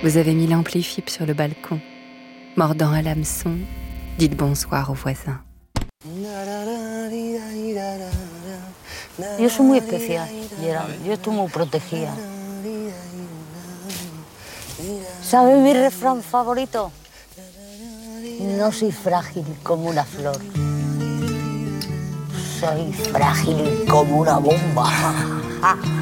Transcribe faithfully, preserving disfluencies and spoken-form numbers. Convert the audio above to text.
Vous avez mis l'ampli-fibre sur le balcon. Mordant à l'hameçon, dites bonsoir aux voisins. Yo soy muy especial, Gerard. Yo estoy muy protegida. ¿Sabes mi refrán favorito? No soy frágil como una flor. Soy frágil como una bomba.